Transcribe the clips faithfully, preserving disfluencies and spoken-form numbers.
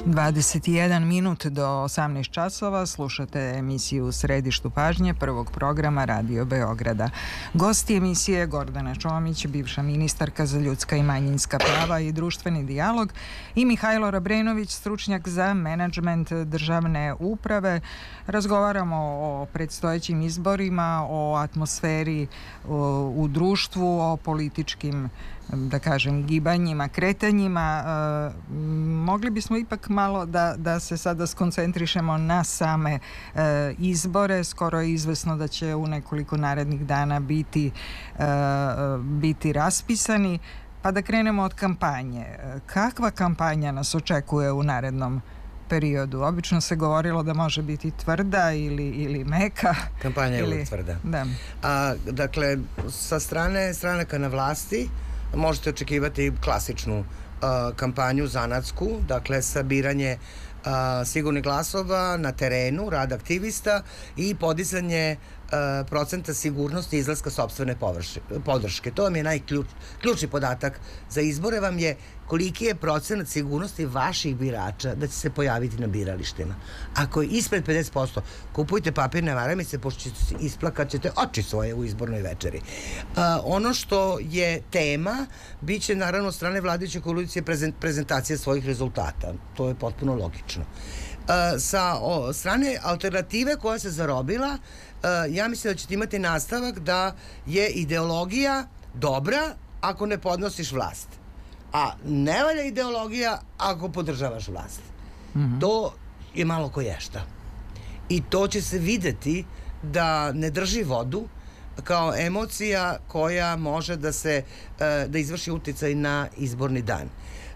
dvadeset jedan minut do osamnaest časova slušate emisiju u središtu pažnje prvog programa Radio Beograda. Gosti emisije Gordana Čomić, bivša ministarka za ljudska i manjinska prava i društveni dijalog, i Mihajlo Rabrenović, stručnjak za menadžment državne uprave. Razgovaramo o predstojećim izborima, o atmosferi o, u društvu, o političkim, da kažem, gibanjima, kretanjima. E, mogli bismo ipak malo da, da se sada skoncentrišemo na same e, izbore. Skoro je izvesno da će u nekoliko narednih dana biti, e, biti raspisani. Pa da krenemo od kampanje. Kakva kampanja nas očekuje u narednom periodu? Obično se govorilo da može biti tvrda ili, ili meka. Kampanja je ili, uvijek tvrda. Da. A, dakle, sa strane stranaka na vlasti možete očekivati klasičnu uh, kampanju zanatsku, dakle sabiranje uh, sigurnih glasova na terenu, rad aktivista i podizanje uh, procenta sigurnosti izlaska sopstvene podrške. To vam je najključni podatak za izbore, vam je koliki je procenat sigurnosti vaših birača da će se pojaviti na biralištima. Ako je ispred pedeset posto, kupujte papirne maramice, pošto ćete isplakat ćete oči svoje u izbornoj večeri. Uh, ono što je tema, bit će naravno od strane vladajuće koalicije prezentacija svojih rezultata. To je potpuno logično. Uh, sa o, strane alternative koja se zarobila, uh, ja mislim da ćete imati nastavak da je ideologija dobra ako ne podnosiš vlast. A ne valja ideologija ako podržavaš vlast. Mm-hmm. To je malo koješta. I to će se videti da ne drži vodu kao emocija koja može da se da izvrši uticaj na izborni dan.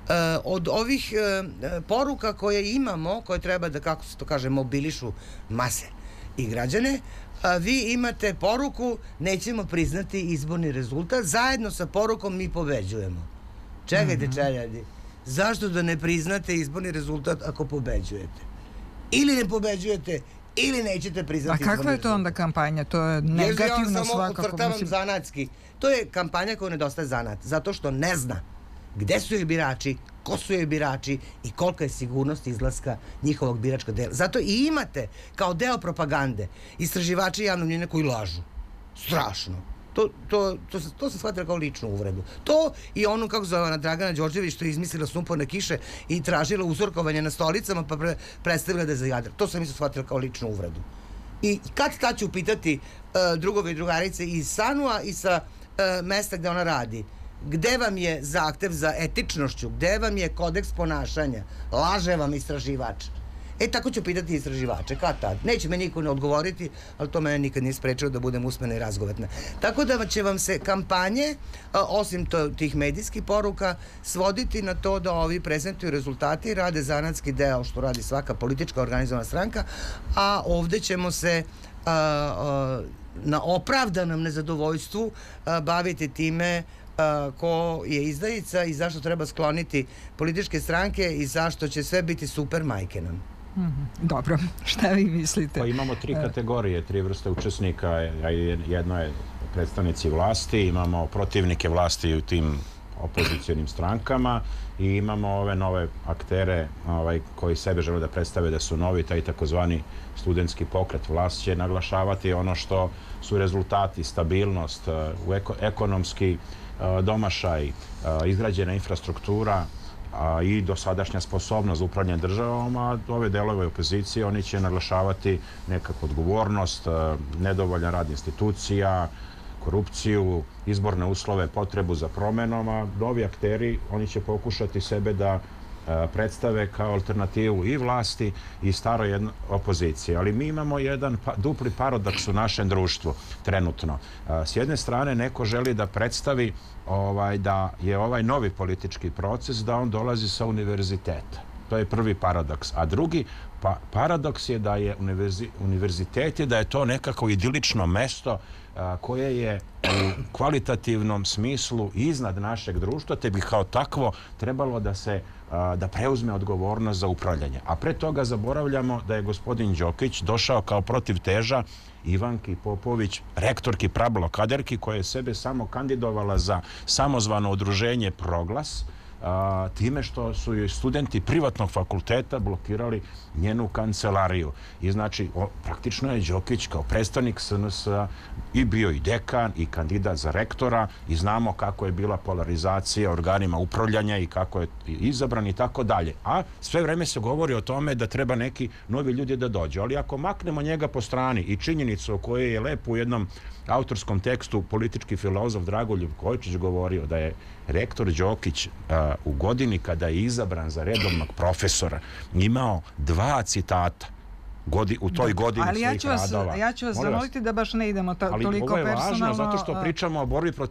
Od ovih poruka koje imamo, koje treba da, kako se to kaže, mobilišu mase i građane, vi imate poruku nećemo priznati izborni rezultat, zajedno sa porukom mi pobeđujemo. Čekajte, čeljadi, zašto da ne priznate izborni rezultat ako pobeđujete? Ili ne pobeđujete, ili nećete priznati izborni rezultat. A kakva je to onda kampanja? To je negativno svakako. Ja samo ocrtavam zanatski. To je kampanja koja nedostaje zanat, zato što ne zna gde su joj birači, ko su joj birači i kolika je sigurnost izlaska njihovog biračkog dela. Zato i imate kao deo propagande istraživači javnog mnjenja koji lažu. Strašno. To, to, to, to se shvatila kao ličnu uvredu. To i ono, kako zove ona Dragana Đorđević, što je izmislila sumporne kiše i tražila uzorkovanje na stolicama pa pre, predstavila da je za Jadar. To sam isto shvatila kao ličnu uvredu. I kad ta ću pitati uh, drugove i drugarice iz Sanua i sa uh, mesta gde ona radi, gde vam je zahtev za etičnošću, gde vam je kodeks ponašanja, laže vam istraživač. E, tako ću pitati istraživače, kad tad? Neće me niko ne odgovoriti, ali to mene nikad nije sprečilo da budem usmena i razgovetna. Tako da će vam se kampanje, osim to, tih medijskih poruka, svoditi na to da ovi prezentuju rezultati, rade zanatski deo što radi svaka politička organizovana stranka, a ovde ćemo se a, a, na opravdanom nezadovoljstvu a, baviti time a, ko je izdajica i zašto treba skloniti političke stranke i zašto će sve biti super majke nam. Dobro, šta vi mislite? Pa imamo tri kategorije, tri vrste učesnika. Jedno je predstavnici vlasti, imamo protivnike vlasti u tim opozicijonim strankama i imamo ove nove aktere ovaj, koji sebe žele da predstave da su novi, taj takozvani studentski pokret. Vlast će naglašavati ono što su rezultati, stabilnost, ekonomski domašaj, izgrađena infrastruktura a, i dosadašnja sposobnost za upravljanje državom, a ove delove opozicije oni će naglašavati nekakvu odgovornost, nedovoljan rad institucija, korupciju, izborne uslove, potrebu za promenom, a novi akteri oni će pokušati sebe da predstave kao alternativu i vlasti i staroj opozicije. Ali mi imamo jedan pa, dupli paradoks u našem društvu trenutno. S jedne strane neko želi da predstavi ovaj, da je ovaj novi politički proces da on dolazi sa univerziteta. To je prvi paradoks. A drugi pa, paradoks je da je univerzi, univerzitet je da je to nekako idilično mesto a, koje je u kvalitativnom smislu iznad našeg društva, te bi kao takvo trebalo da se a, da preuzme odgovornost za upravljanje. A pre toga zaboravljamo da je gospodin Đokić došao kao protivteža Ivanki Popović, rektorki Prablo Kaderki, koja je sebe samo kandidovala za samozvano udruženje Proglas, a, time što su joj studenti privatnog fakulteta blokirali njenu kancelariju. I znači, o, praktično je Đokić kao predstavnik S N S-a i bio i dekan i kandidat za rektora i znamo kako je bila polarizacija organima upravljanja i kako je izabran i tako dalje. A sve vreme se govori o tome da treba neki novi ljudi da dođu. Ali ako maknemo njega po strani i činjenicu o kojoj je lepo u jednom autorskom tekstu politički filozof Dragoljub Kojičić govorio da je rektor Đokić a, u godini kada je izabran za redovnog profesora imao dva citata Godi, u toj godini ali ja svojih ću vas, radova. Ja ću vas zamoliti da baš ne idemo ta, ali toliko personalno. Ali ovo je važno zato što pričamo o borbi protiv